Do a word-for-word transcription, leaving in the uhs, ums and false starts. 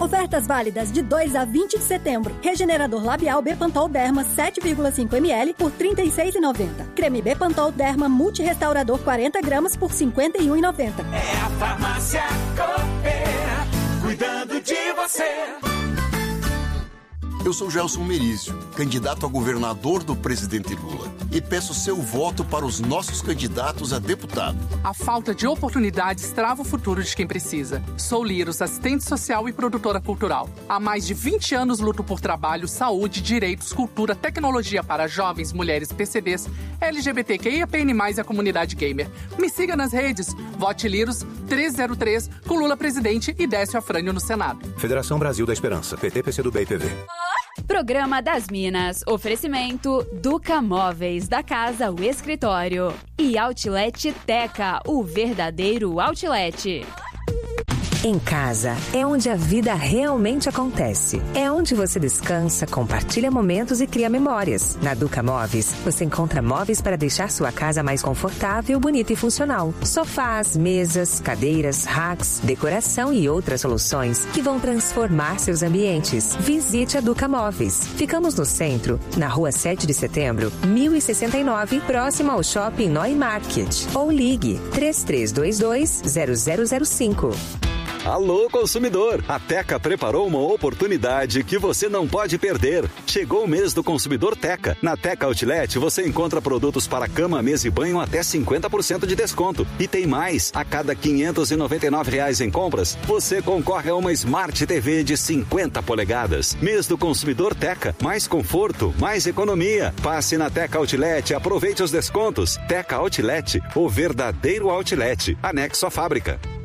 Ofertas válidas de dois a vinte de setembro. Regenerador labial Bepantol Derma sete vírgula cinco mililitros por trinta e seis reais e noventa centavos. Creme Bepantol Derma Multirestaurador quarenta gramas por cinquenta e um reais e noventa centavos. É a Farmácia Cooper, cuidando de você. Eu sou Gelson Merizio, candidato a governador do presidente Lula, e peço seu voto para os nossos candidatos a deputado. A falta de oportunidades trava o futuro de quem precisa. Sou Liros, assistente social e produtora cultural. Há mais de vinte anos luto por trabalho, saúde, direitos, cultura, tecnologia para jovens, mulheres, P C Ds, L G B T Q I A P N mais, e a comunidade gamer. Me siga nas redes. Vote Liros trezentos e três com Lula presidente e Décio Afrânio no Senado. Federação Brasil da Esperança. P T, P C do B e P V. Programa das Minas. Oferecimento Duca Móveis, da casa o escritório. E Outlet Teca, o verdadeiro outlet. Em casa é onde a vida realmente acontece. É onde você descansa, compartilha momentos e cria memórias. Na Duca Móveis, você encontra móveis para deixar sua casa mais confortável, bonita e funcional. Sofás, mesas, cadeiras, racks, decoração e outras soluções que vão transformar seus ambientes. Visite a Duca Móveis. Ficamos no centro, na rua sete de setembro, mil e sessenta e nove, próximo ao Shopping Noi Market. Ou ligue três três dois dois, zero zero zero cinco. Alô, consumidor! A Teca preparou uma oportunidade que você não pode perder. Chegou o mês do consumidor Teca. Na Teca Outlet você encontra produtos para cama, mesa e banho até cinquenta por cento de desconto. E tem mais! A cada quinhentos e noventa e nove reais em compras, você concorre a uma Smart T V de cinquenta polegadas. Mês do consumidor Teca. Mais conforto, mais economia. Passe na Teca Outlet e aproveite os descontos. Teca Outlet, o verdadeiro outlet. Anexo à fábrica.